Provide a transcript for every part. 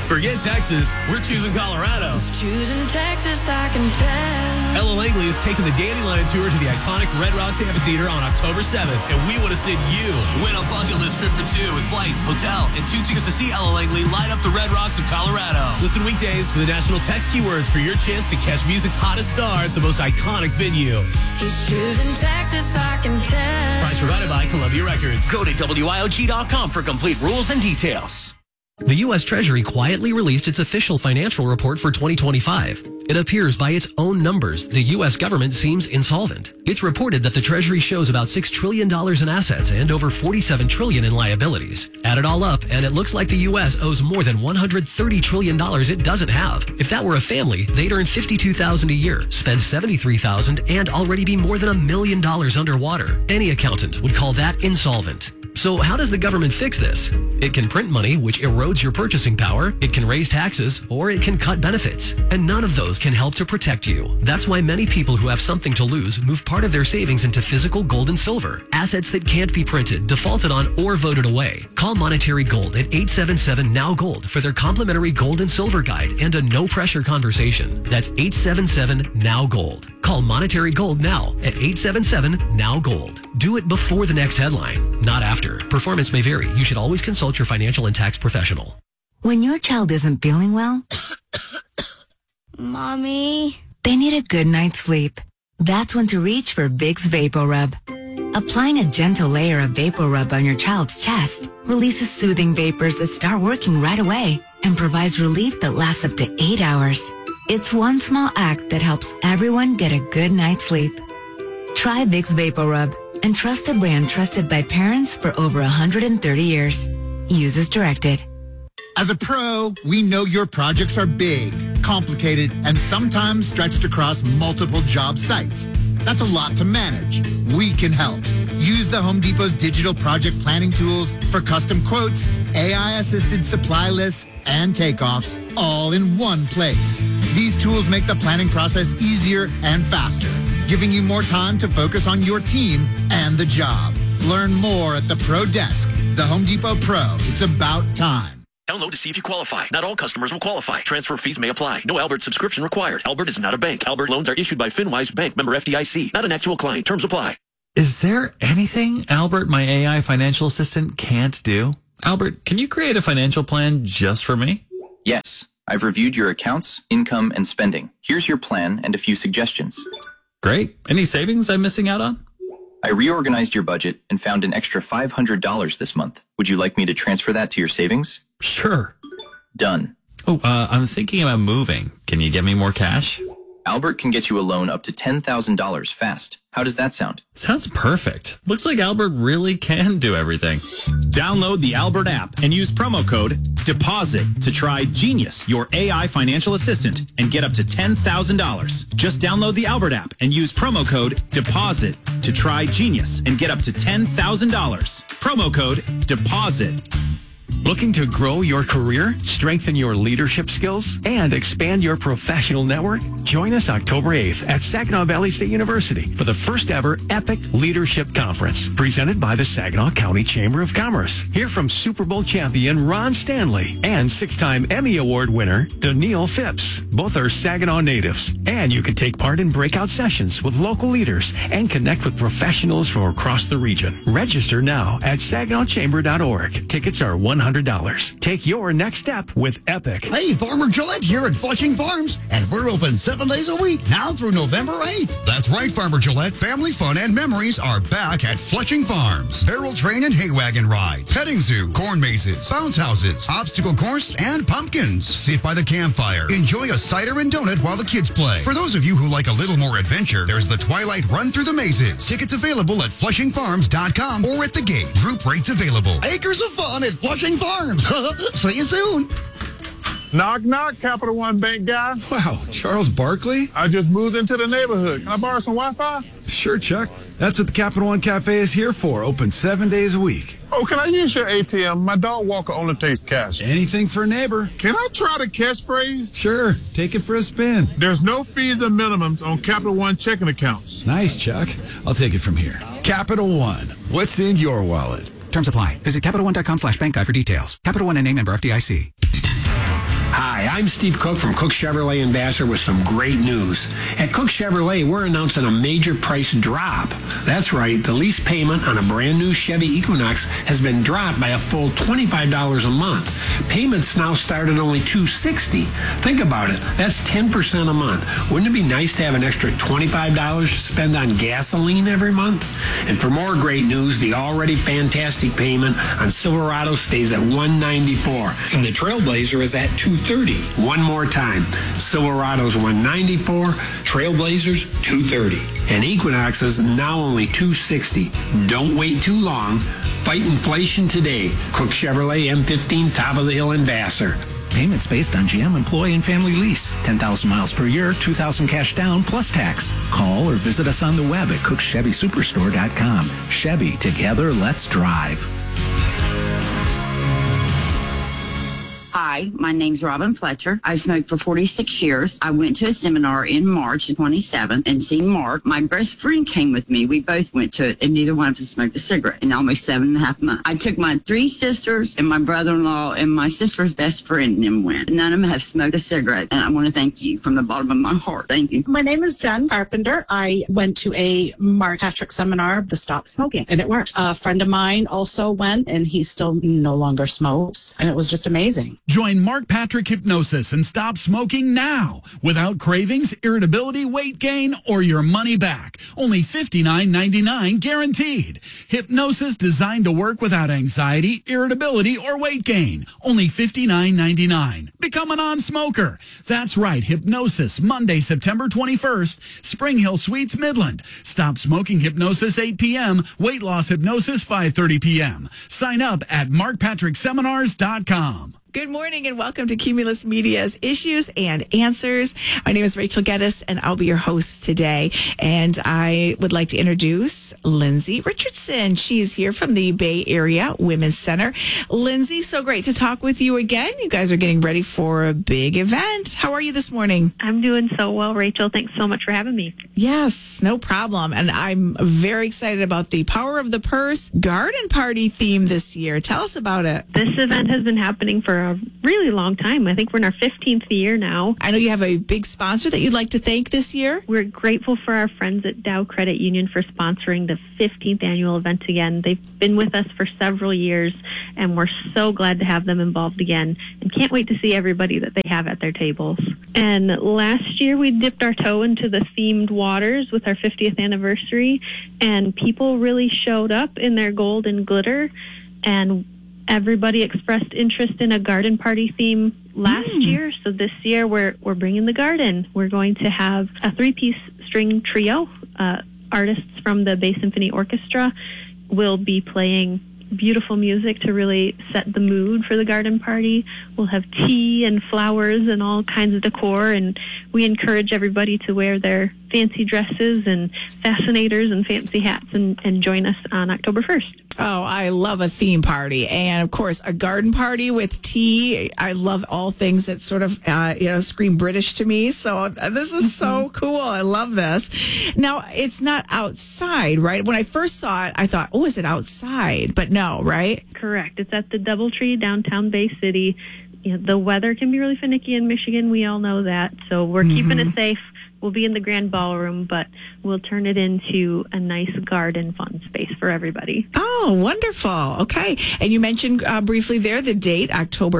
Forget Texas. We're choosing Colorado. Choosing Texas, I can tell. Ella Langley is taking the Dandelion Tour to the iconic Red Rocks Amphitheater on October 7th, and we want to send you. Win a bucket list trip for two with flights, hotel, and 2 tickets to see Ella Langley light up the Red Rocks of Colorado. Listen weekdays for the national text keywords for your chance to catch music's hottest star at the most iconic venue. He's choosing Texas, I can tell. Price provided by Columbia Records. Go to WIOG.com for complete rules and details. The U.S. Treasury quietly released its official financial report for 2025. It appears by its own numbers, the U.S. government seems insolvent. It's reported that the Treasury shows about $6 trillion in assets and over $47 trillion in liabilities. Add it all up, and it looks like the U.S. owes more than $130 trillion it doesn't have. If that were a family, they'd earn $52,000 a year, spend $73,000, and already be more than $1 million underwater. Any accountant would call that insolvent. So how does the government fix this? It can print money, which erodes your purchasing power. It can raise taxes, or it can cut benefits. And none of those can help to protect you. That's why many people who have something to lose move part of their savings into physical gold and silver, assets that can't be printed, defaulted on, or voted away. Call Monetary Gold at 877-NOW-GOLD for their complimentary gold and silver guide and a no-pressure conversation. That's 877-NOW-GOLD. Call Monetary Gold now at 877-NOW-GOLD. Do it before the next headline, not after. Performance may vary. You should always consult your financial and tax professional. When your child isn't feeling well, Mommy, they need a good night's sleep. That's when to reach for Vicks VapoRub. Applying a gentle layer of VapoRub on your child's chest releases soothing vapors that start working right away and provides relief that lasts up to 8 hours. It's one small act that helps everyone get a good night's sleep. Try Vicks VapoRub and trust a brand trusted by parents for over 130 years. Use as directed. As a pro, we know your projects are big, complicated, and sometimes stretched across multiple job sites. That's a lot to manage. We can help. Use the Home Depot's digital project planning tools for custom quotes, AI-assisted supply lists, and takeoffs all in one place. These tools make the planning process easier and faster, giving you more time to focus on your team and the job. Learn more at the Pro Desk. The Home Depot Pro. It's about time. Download to see if you qualify. Not all customers will qualify. Transfer fees may apply. No Albert subscription required. Albert is not a bank. Albert loans are issued by FinWise Bank, member FDIC. Not an actual client. Terms apply. Is there anything Albert, my AI financial assistant, can't do? Albert, can you create a financial plan just for me? Yes. I've reviewed your accounts, income, and spending. Here's your plan and a few suggestions. Great. Any savings I'm missing out on? I reorganized your budget and found an extra $500 this month. Would you like me to transfer that to your savings? Sure. Done. Oh, I'm thinking about moving. Can you get me more cash? Albert can get you a loan up to $10,000 fast. How does that sound? Sounds perfect. Looks like Albert really can do everything. Download the Albert app and use promo code DEPOSIT to try Genius, your AI financial assistant, and get up to $10,000. Just download the Albert app and use promo code DEPOSIT to try Genius and get up to $10,000. Promo code DEPOSIT. Looking to grow your career, strengthen your leadership skills, and expand your professional network? Join us October 8th at Saginaw Valley State University for the first ever EPIC Leadership Conference, presented by the Saginaw County Chamber of Commerce. Hear from Super Bowl champion Ron Stanley and 6-time Emmy Award winner Daniil Phipps. Both are Saginaw natives, and you can take part in breakout sessions with local leaders and connect with professionals from across the region. Register now at saginawchamber.org. Tickets are $100. Take your next step with EPIC. Hey, Farmer Gillette here at Flushing Farms, and we're open 7 days a week now through November 8th. That's right, Farmer Gillette. Family fun and memories are back at Flushing Farms. Barrel train and hay wagon rides, petting zoo, corn mazes, bounce houses, obstacle course, and pumpkins. Sit by the campfire. Enjoy a cider and donut while the kids play. For those of you who like a little more adventure, there's the Twilight Run Through the Mazes. Tickets available at FlushingFarms.com or at the gate. Group rates available. Acres of fun at Flushing Farms. See you soon. Knock, knock, Capital One Bank guy. Wow, Charles Barkley? I just moved into the neighborhood. Can I borrow some Wi-Fi? Sure, Chuck. That's what the Capital One Cafe is here for. Open 7 days a week. Oh, can I use your ATM? My dog walker only takes cash. Anything for a neighbor. Can I try the catchphrase? Sure. Take it for a spin. There's no fees and minimums on Capital One checking accounts. Nice, Chuck. I'll take it from here. Capital One. What's in your wallet? Terms apply. Visit CapitalOne.com/bank guide for details. Capital One and a member FDIC. Hi, I'm Steve Cook from Cook Chevrolet in Vassar with some great news. At Cook Chevrolet, we're announcing a major price drop. That's right, the lease payment on a brand new Chevy Equinox has been dropped by a full $25 a month. Payments now start at only $260. Think about it, that's 10% a month. Wouldn't it be nice to have an extra $25 to spend on gasoline every month? And for more great news, the already fantastic payment on Silverado stays at $194, and the Trailblazer is at $230. One more time, Silverado's $194, Trailblazers $230, and Equinox is now only $260. Don't wait too long. Fight inflation today. Cook Chevrolet M15 top of the hill in Vassar. Payments based on GM employee and family lease. 10,000 miles per year, $2,000 cash down plus tax. Call or visit us on the web at CookChevySuperstore.com. Chevy, together, let's drive. Hi, my name's Robin Fletcher. I smoked for 46 years. I went to a seminar in March of 27 and seen Mark. My best friend came with me. We both went to it, and neither one of us smoked a cigarette in almost 7.5 months. I took my 3 sisters and my brother-in-law and my sister's best friend and went. None of them have smoked a cigarette, and I want to thank you from the bottom of my heart. Thank you. My name is Jen Carpenter. I went to a Mark Patrick seminar, the Stop Smoking, and it worked. A friend of mine also went, and he still no longer smokes, and it was just amazing. Join Mark Patrick Hypnosis and stop smoking now without cravings, irritability, weight gain, or your money back. Only $59.99 guaranteed. Hypnosis designed to work without anxiety, irritability, or weight gain. Only $59.99. Become a non-smoker. That's right, Hypnosis, Monday, September 21st, Spring Hill Suites, Midland. Stop smoking hypnosis 8 p.m., weight loss hypnosis 5:30 p.m. Sign up at markpatrickseminars.com. Good morning and welcome to Cumulus Media's Issues and Answers. My name is Rachel Geddes and I'll be your host today. And I would like to introduce Lindsay Richardson. She's here from the Bay Area Women's Center. Lindsay, so great to talk with you again. You guys are getting ready for a big event. How are you this morning? I'm doing so well, Rachel. Thanks so much for having me. Yes, no problem. And I'm very excited about the Power of the Purse garden party theme this year. Tell us about it. This event has been happening for a really long time. I think we're in our 15th year now. I know you have a big sponsor that you'd like to thank this year. We're grateful for our friends at Dow Credit Union for sponsoring the 15th annual event again. They've been with us for several years, and we're so glad to have them involved again and can't wait to see everybody that they have at their tables. And last year, we dipped our toe into the themed waters with our 50th anniversary, and people really showed up in their gold and glitter, and everybody expressed interest in a garden party theme last year. So this year we're bringing the garden. We're going to have a 3-piece string trio. Artists from the Bay Symphony Orchestra will be playing beautiful music to really set the mood for the garden party. We'll have tea and flowers and all kinds of decor, and we encourage everybody to wear their fancy dresses and fascinators and fancy hats and join us on October 1st. Oh, I love a theme party. And of course, a garden party with tea. I love all things that sort of, scream British to me. So this is so cool. I love this. Now, it's not outside, right? When I first saw it, I thought, oh, is it outside? But no, right? Correct. It's at the Doubletree, downtown Bay City. You know, the weather can be really finicky in Michigan. We all know that. So we're keeping it safe. We'll be in the grand ballroom, but we'll turn it into a nice garden fun space for everybody. Oh, wonderful. Okay. And you mentioned briefly there the date, October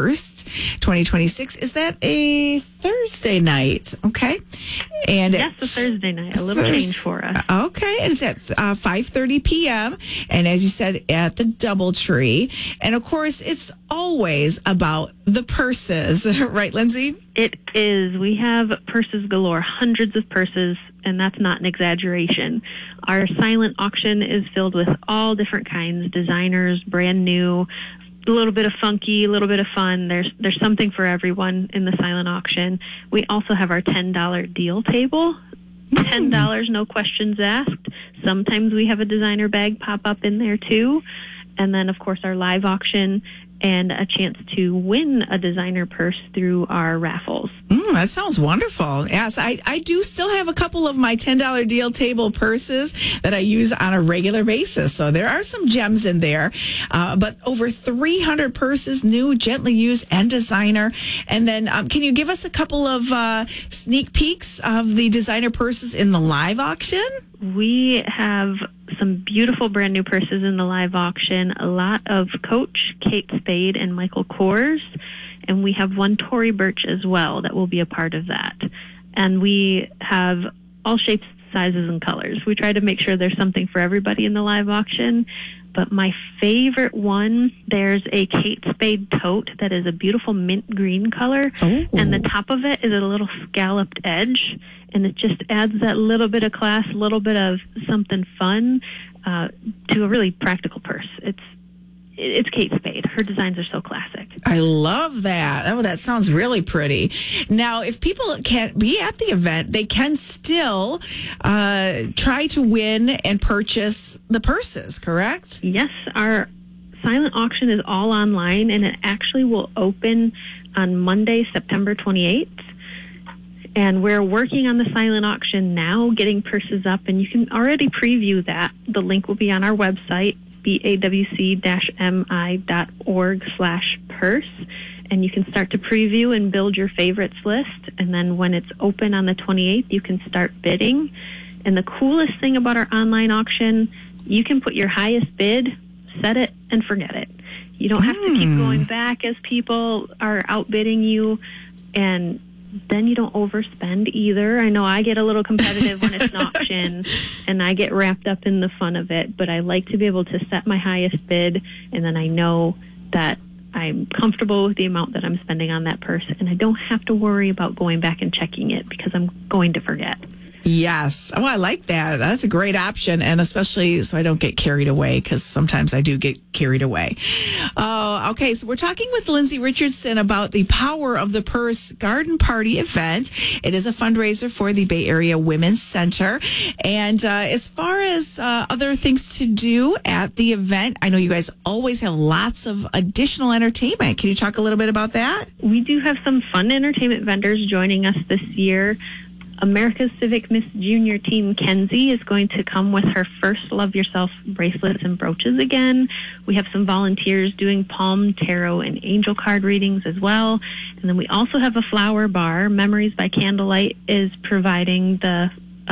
1st, 2026. Is that a Thursday night? Okay. And yes, a Thursday night. A little change for us. Okay. And it's at 5:30 p.m. And as you said, at the Doubletree. And of course, it's always about the purses. Right, Lindsay? It is. We have purses galore, hundreds of purses, and that's not an exaggeration. Our silent auction is filled with all different kinds, designers, brand new, a little bit of funky, a little bit of fun. There's something for everyone in the silent auction. We also have our $10 deal table. $10, no questions asked. Sometimes we have a designer bag pop up in there too. And then, of course, our live auction and a chance to win a designer purse through our raffles. That sounds wonderful. Yes, I do still have a couple of my $10 deal table purses that I use on a regular basis. So there are some gems in there. But over 300 purses, new, gently used, and designer. And then can you give us a couple of sneak peeks of the designer purses in the live auction? We have some beautiful brand new purses in the live auction, a lot of Coach, Kate Spade, and Michael Kors, and we have one Tory Burch as well that will be a part of that. And we have all shapes, sizes, and colors. We try to make sure there's something for everybody in the live auction. But my favorite one, there's a Kate Spade tote that is a beautiful mint green color, and the top of it is a little scalloped edge, and it just adds that little bit of class, a little bit of something fun to a really practical purse. It's Kate Spade. Her designs are so classic. I love that. Oh, that sounds really pretty. Now, if people can't be at the event, they can still try to win and purchase the purses, correct? Yes. Our silent auction is all online, and it actually will open on Monday, September 28th. And we're working on the silent auction now, getting purses up, and you can already preview that. The link will be on our website, bawc-mi.org/purse, and you can start to preview and build your favorites list. And then when it's open on the 28th, you can start bidding. And the coolest thing about our online auction, you can put your highest bid, set it, and forget it. You don't have to keep going back as people are outbidding you, and then you don't overspend either. I know I get a little competitive when it's an auction, and I get wrapped up in the fun of it, but I like to be able to set my highest bid, and then I know that I'm comfortable with the amount that I'm spending on that purse, and I don't have to worry about going back and checking it because I'm going to forget. Yes. Oh, I like that. That's a great option. And especially so I don't get carried away, because sometimes I do get carried away. Okay. So we're talking with Lindsay Richardson about the Power of the Purse Garden Party event. It is a fundraiser for the Bay Area Women's Center. And as far as other things to do at the event, I know you guys always have lots of additional entertainment. Can you talk a little bit about that? We do have some fun entertainment vendors joining us this year. America's Civic Miss Junior Teen Kenzie is going to come with her first Love Yourself bracelets and brooches again. We have some volunteers doing palm, tarot, and angel card readings as well. And then we also have a flower bar. Memories by Candlelight is providing the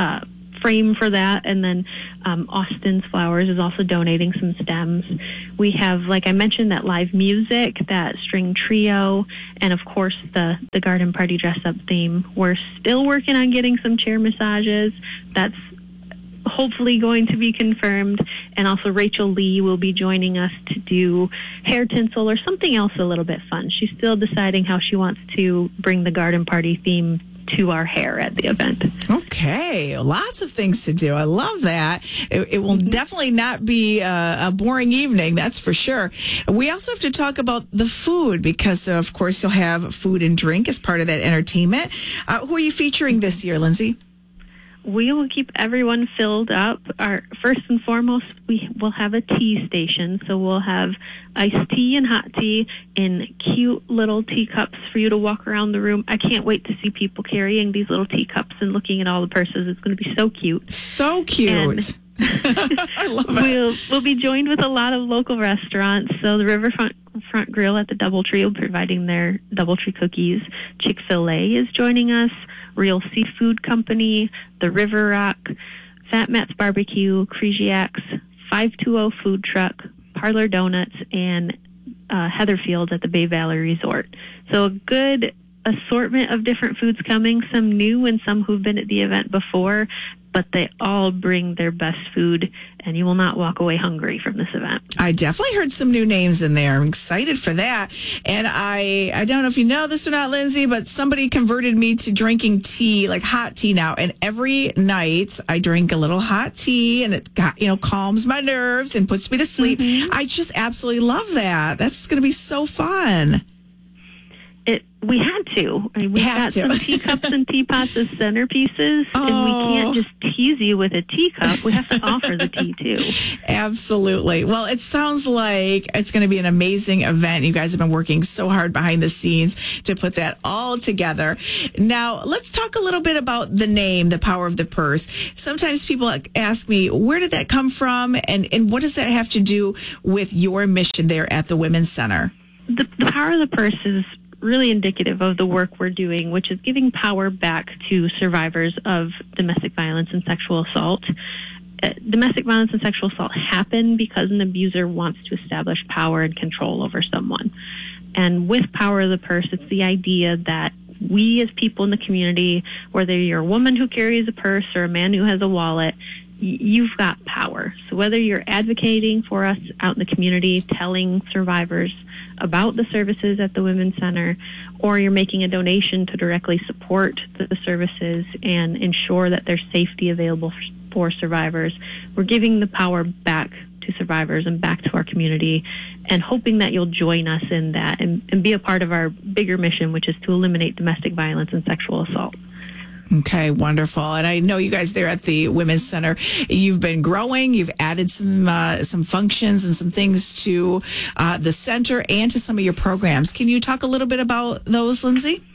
frame for that, and then Austin's Flowers is also donating some stems. We have, like I mentioned, that live music, that string trio, and of course the garden party dress-up theme. We're still working on getting some chair massages. That's hopefully going to be confirmed. And also Rachel Lee will be joining us to do hair tinsel or something else a little bit fun. She's still deciding how she wants to bring the garden party theme to our hair at the event. Okay, lots of things to do. I love that. It will definitely not be a boring evening, that's for sure. We also have to talk about the food, because of course you'll have food and drink as part of that entertainment. Who are you featuring this year, Lindsay? We will keep everyone filled up. First and foremost, we will have a tea station. So we'll have iced tea and hot tea in cute little teacups for you to walk around the room. I can't wait to see people carrying these little teacups and looking at all the purses. It's going to be so cute. So cute. I love it. We'll be joined with a lot of local restaurants. So the Riverfront Grill at the Doubletree will be providing their Doubletree cookies. Chick-fil-A is joining us. Real Seafood Company, the River Rock, Fat Matt's Barbecue, Creesiacs, 520 Food Truck, Parlor Donuts, and Heatherfield at the Bay Valley Resort. So a good assortment of different foods coming, some new and some who've been at the event before, but they all bring their best food, and you will not walk away hungry from this event. I definitely heard some new names in there. I'm excited for that. And I don't know if you know this or not, Lindsay, but somebody converted me to drinking tea, like hot tea now. And every night I drink a little hot tea, and it calms my nerves and puts me to sleep. I just absolutely love that. That's going to be so fun. We had to. I mean, we got some teacups and teapots as centerpieces, and we can't just tease you with a teacup. We have to offer the tea, too. Absolutely. Well, it sounds like it's going to be an amazing event. You guys have been working so hard behind the scenes to put that all together. Now, let's talk a little bit about the name, The Power of the Purse. Sometimes people ask me, where did that come from, and what does that have to do with your mission there at the Women's Center? The Power of the Purse is really indicative of the work we're doing, which is giving power back to survivors of domestic violence and sexual assault. Domestic violence and sexual assault happen because an abuser wants to establish power and control over someone. And with Power of the Purse, it's the idea that we as people in the community, whether you're a woman who carries a purse or a man who has a wallet, you've got power. So whether you're advocating for us out in the community, telling survivors about the services at the Women's Center, or you're making a donation to directly support the services and ensure that there's safety available for survivors, we're giving the power back to survivors and back to our community, and hoping that you'll join us in that and be a part of our bigger mission, which is to eliminate domestic violence and sexual assault. Okay, wonderful. And I know you guys there at the Women's Center, you've been growing. You've added some functions and some things to the center and to some of your programs. Can you talk a little bit about those, Lindsay?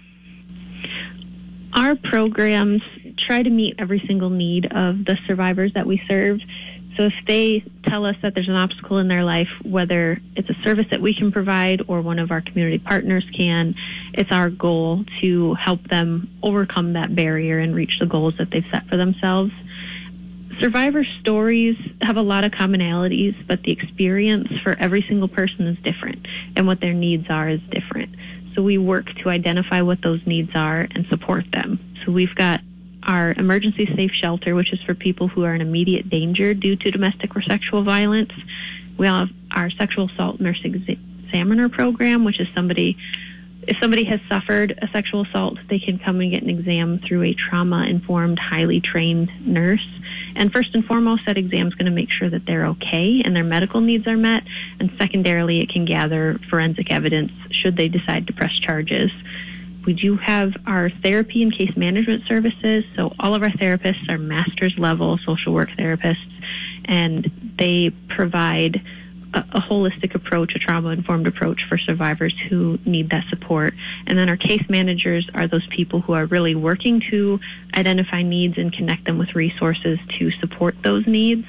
Our programs try to meet every single need of the survivors that we serve. So if they tell us that there's an obstacle in their life, whether it's a service that we can provide or one of our community partners can, it's our goal to help them overcome that barrier and reach the goals that they've set for themselves. Survivor stories have a lot of commonalities, but the experience for every single person is different, and what their needs are is different. So we work to identify what those needs are and support them. So we've got our emergency safe shelter, which is for people who are in immediate danger due to domestic or sexual violence. We have our sexual assault nurse examiner program, which is if somebody has suffered a sexual assault, they can come and get an exam through a trauma-informed, highly trained nurse. And first and foremost, that exam is going to make sure that they're okay and their medical needs are met. And secondarily, it can gather forensic evidence should they decide to press charges. We do have our therapy and case management services. So all of our therapists are master's level social work therapists, and they provide a holistic approach, a trauma-informed approach for survivors who need that support. And then our case managers are those people who are really working to identify needs and connect them with resources to support those needs.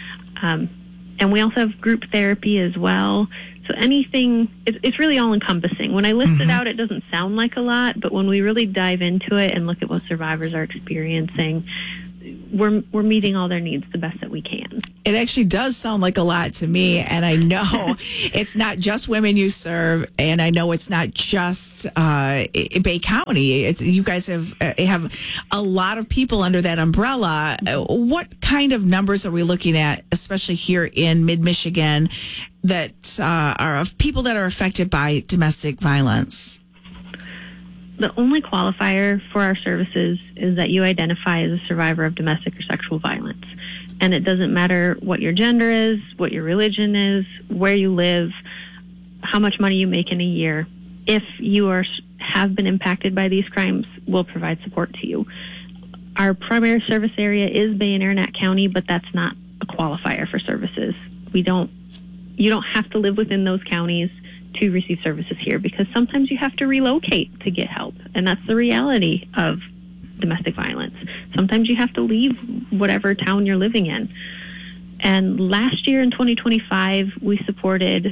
And we also have group therapy as well. So anything, it's really all-encompassing. When I list it out, it doesn't sound like a lot, but when we really dive into it and look at what survivors are experiencing, we're meeting all their needs the best that we can. It actually does sound like a lot to me, and I know it's not just women you serve, and I know it's not just Bay County. You guys have a lot of people under that umbrella. What kind of numbers are we looking at, especially here in mid-Michigan, that are of people that are affected by domestic violence? The only qualifier for our services is that you identify as a survivor of domestic or sexual violence. And it doesn't matter what your gender is, what your religion is, where you live, how much money you make in a year. If you have been impacted by these crimes, we'll provide support to you. Our primary service area is Bay and Aranet County, but that's not a qualifier for services. You don't have to live within those counties to receive services here, because sometimes you have to relocate to get help, and that's the reality of domestic violence. Sometimes you have to leave whatever town you're living in. And last year in 2025, we supported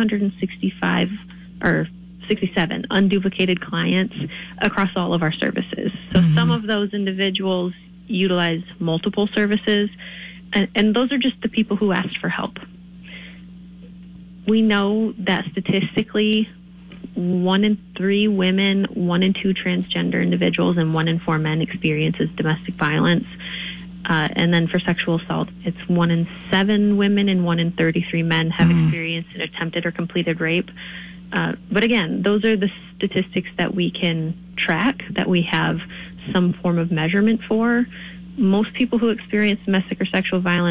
567 unduplicated clients across all of our services. So some of those individuals utilize multiple services, and those are just the people who asked for help. We know that statistically, 1 in 3 women, 1 in 2 transgender individuals, and 1 in 4 men experiences domestic violence. And then for sexual assault, it's 1 in 7 women and 1 in 33 men have experienced an attempted or completed rape. But again, those are the statistics that we can track, that we have some form of measurement for. Most people who experience domestic or sexual violence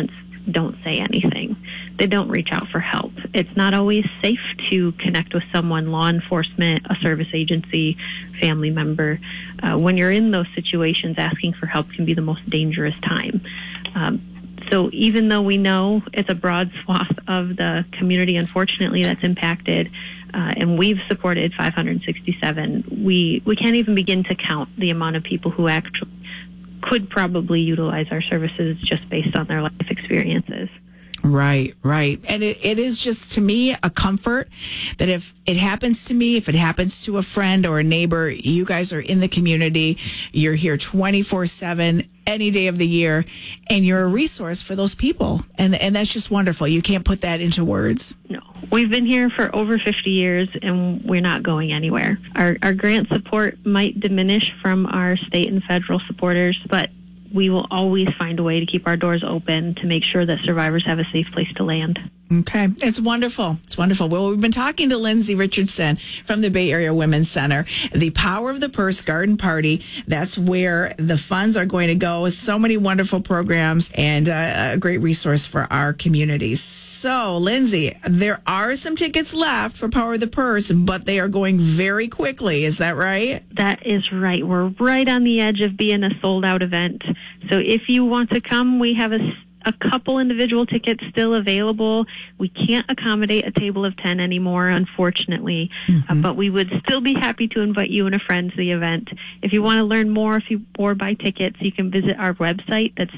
don't say anything. They don't reach out for help. It's not always safe to connect with someone, law enforcement, a service agency, family member. When you're in those situations, asking for help can be the most dangerous time. So even though we know it's a broad swath of the community, unfortunately, that's impacted, and we've supported 567, we can't even begin to count the amount of people who actually could probably utilize our services just based on their life experiences. Right. And it is just, to me, a comfort that if it happens to me, if it happens to a friend or a neighbor, you guys are in the community, you're here 24/7, any day of the year, and you're a resource for those people. And that's just wonderful. You can't put that into words. No. We've been here for over 50 years, and we're not going anywhere. Our grant support might diminish from our state and federal supporters, but we will always find a way to keep our doors open to make sure that survivors have a safe place to land. Okay. It's wonderful. Well, we've been talking to Lindsay Richardson from the Bay Area Women's Center. The Power of the Purse Garden Party, that's where the funds are going to go. So many wonderful programs and a great resource for our community. So, Lindsay, there are some tickets left for Power of the Purse, but they are going very quickly. Is that right? That is right. We're right on the edge of being a sold-out event. So if you want to come, we have a couple individual tickets still available. We can't accommodate a table of 10 anymore, unfortunately, but we would still be happy to invite you and a friend to the event. If you want to learn more or buy tickets, you can visit our website. That's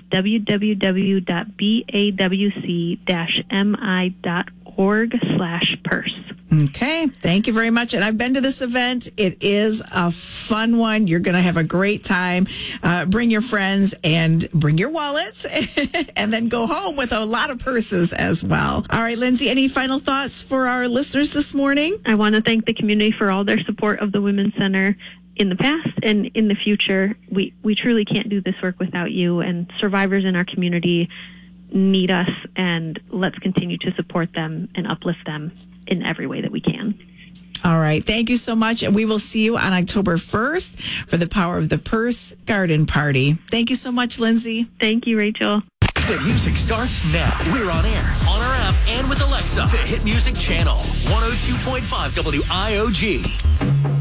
www.bawc-mi.org/purse. Okay, thank you very much. And I've been to this event. It is a fun one. You're going to have a great time. Bring your friends and bring your wallets and then go home with a lot of purses as well. All right, Lindsay, any final thoughts for our listeners this morning? I want to thank the community for all their support of the Women's Center in the past and in the future. We truly can't do this work without you, and survivors in our community need us, and let's continue to support them and uplift them in every way that we can. All right. Thank you so much. And we will see you on October 1st for the Power of the Purse Garden Party. Thank you so much, Lindsay. Thank you, Rachel. The music starts now. We're on air, on our app, and with Alexa. The Hit Music Channel, 102.5 WIOG.